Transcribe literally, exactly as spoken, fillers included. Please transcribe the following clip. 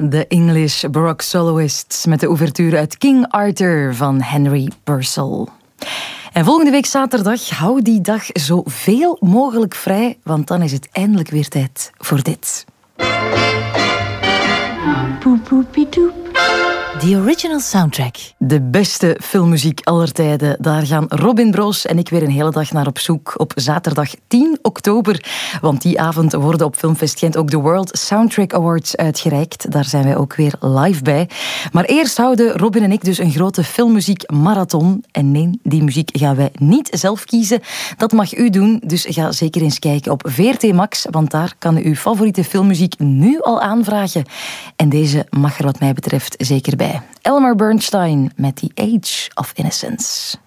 De English Baroque Soloists met de ouverture uit King Arthur van Henry Purcell. En volgende week zaterdag, hou die dag zoveel mogelijk vrij, want dan is het eindelijk weer tijd voor dit. The original soundtrack. De beste filmmuziek aller tijden. Daar gaan Robin Broos en ik weer een hele dag naar op zoek op zaterdag tien oktober. Want die avond worden op Filmfest Gent ook de World Soundtrack Awards uitgereikt. Daar zijn wij ook weer live bij. Maar eerst houden Robin en ik dus een grote filmmuziek-marathon. En nee, die muziek gaan wij niet zelf kiezen. Dat mag u doen, dus ga zeker eens kijken op V R T Max. Want daar kan u uw favoriete filmmuziek nu al aanvragen. En deze mag er wat mij betreft zeker bij. Elmer Bernstein met The Age of Innocence.